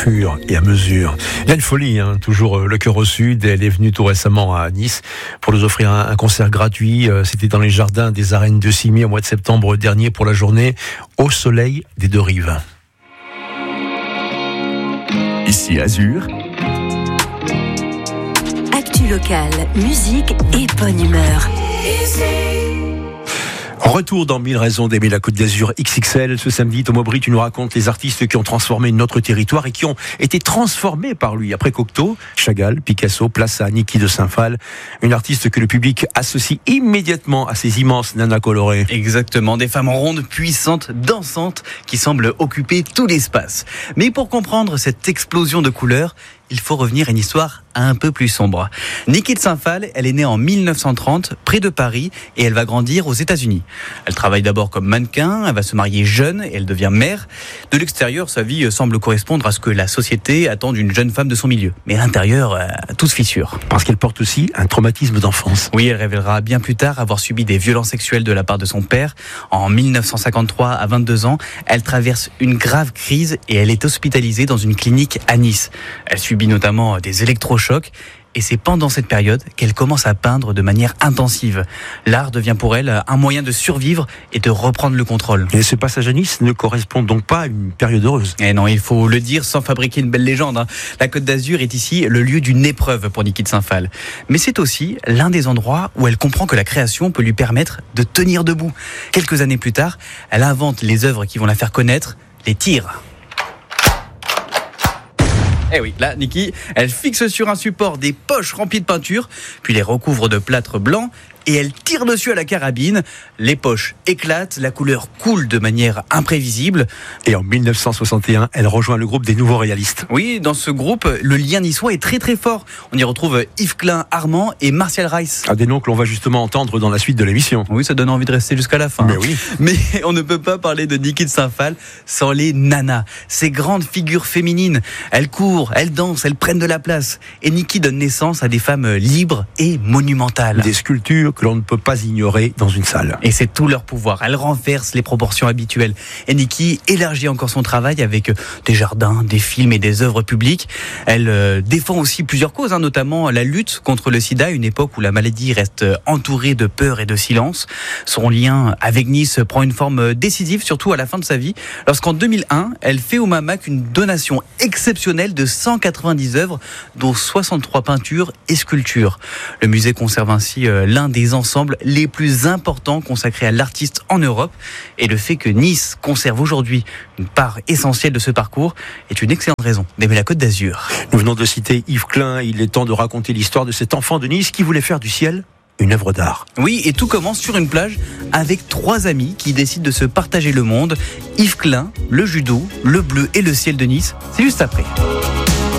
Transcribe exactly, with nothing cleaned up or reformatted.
fur et à mesure. Il y a une folie, hein, toujours le cœur au sud. Elle est venue tout récemment à Nice pour nous offrir un, un concert gratuit. C'était dans les jardins des Arènes de Cimier au mois de septembre dernier pour la journée Au soleil des deux rives. Ici Azur. Actu local, musique et bonne humeur. Retour dans mille raisons d'aimer la Côte d'Azur X X L. Ce samedi, Thomas Aubry, tu nous racontes les artistes qui ont transformé notre territoire et qui ont été transformés par lui. Après Cocteau, Chagall, Picasso, place à Niki de Saint-Phal. Une artiste que le public associe immédiatement à ces immenses nanas colorées. Exactement, des femmes rondes, puissantes, dansantes, qui semblent occuper tout l'espace. Mais pour comprendre cette explosion de couleurs, il faut revenir à une histoire un peu plus sombre. Niki de Saint-Phal, elle est née en mille neuf cent trente, près de Paris, et elle va grandir aux États-Unis. Elle travaille d'abord comme mannequin, elle va se marier jeune, et elle devient mère. De l'extérieur, sa vie semble correspondre à ce que la société attend d'une jeune femme de son milieu. Mais à l'intérieur, euh, tout se fissure. Parce qu'elle porte aussi un traumatisme d'enfance. Oui, elle révélera bien plus tard avoir subi des violences sexuelles de la part de son père. En mille neuf cent cinquante-trois, à vingt-deux ans, elle traverse une grave crise et elle est hospitalisée dans une clinique à Nice. Elle subit notamment des électrochocs et c'est pendant cette période qu'elle commence à peindre de manière intensive. L'art devient pour elle un moyen de survivre et de reprendre le contrôle. Et ce passage à Nice ne correspond donc pas à une période heureuse. Et non, il faut le dire sans fabriquer une belle légende, hein. La Côte d'Azur est ici le lieu d'une épreuve pour Niki de Saint-Phal. Mais c'est aussi l'un des endroits où elle comprend que la création peut lui permettre de tenir debout. Quelques années plus tard, elle invente les œuvres qui vont la faire connaître, les tirs. Eh oui, là, Niki, elle fixe sur un support des poches remplies de peinture, puis les recouvre de plâtre blanc, et elle tire dessus à la carabine. Les poches éclatent, la couleur coule de manière imprévisible. Et en mille neuf cent soixante et un, elle rejoint le groupe des Nouveaux Réalistes. Oui, dans ce groupe, le lien niçois est très très fort. On y retrouve Yves Klein, Armand et Martial Reiss. Ah, des noms que l'on va justement entendre dans la suite de l'émission. Oui, ça donne envie de rester jusqu'à la fin. Mais oui. Mais on ne peut pas parler de Niki de Saint-Phal sans les nanas. Ces grandes figures féminines. Elles courent, elles dansent, elles prennent de la place. Et Niki donne naissance à des femmes libres et monumentales. Des sculptures que l'on ne peut pas ignorer dans une salle. Et c'est tout leur pouvoir. Elles renversent les proportions habituelles. Et Niki élargit encore son travail avec des jardins, des films et des œuvres publiques. Elle euh, défend aussi plusieurs causes, hein, notamment la lutte contre le sida, une époque où la maladie reste entourée de peur et de silence. Son lien avec Nice prend une forme décisive, surtout à la fin de sa vie, lorsqu'en deux mille un, elle fait au MAMAC une donation exceptionnelle de cent quatre-vingt-dix œuvres, dont soixante-trois peintures et sculptures. Le musée conserve ainsi euh, l'un des ensembles les plus importants consacrés à l'artiste en Europe. Et le fait que Nice conserve aujourd'hui une part essentielle de ce parcours est une excellente raison d'aimer la Côte d'Azur. Nous venons de citer Yves Klein. Il est temps de raconter l'histoire de cet enfant de Nice qui voulait faire du ciel une œuvre d'art. Oui, et tout commence sur une plage avec trois amis qui décident de se partager le monde. Yves Klein, le judo, le bleu et le ciel de Nice. C'est juste après.